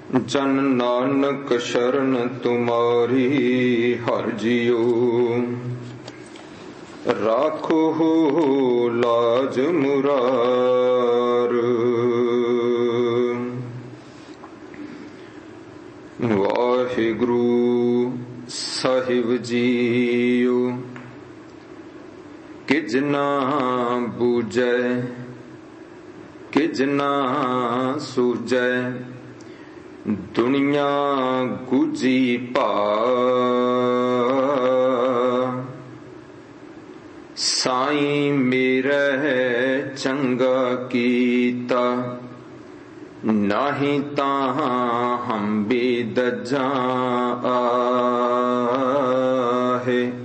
जन नानक शरण तुम्हारी हर जियो, राखो हो लाज मुरार। वाहिगुरु साहिब जीओ, किज ना बूझै किज ना सूझै, दुनिया गुजी भा। साईं मेरा चंगा कीता, नाही तां हम भी दज्जा आहे।